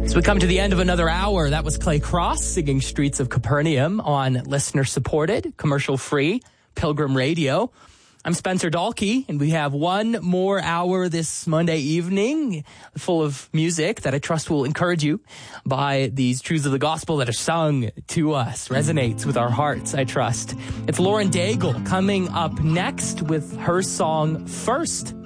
As we come to the end of another hour, that was Clay Cross singing Streets of Capernaum on listener-supported, commercial-free Pilgrim Radio. I'm Spencer Dahlke, and we have one more hour this Monday evening full of music that I trust will encourage you by these truths of the gospel that are sung to us. Resonates with our hearts, I trust. It's Lauren Daigle coming up next with her song First.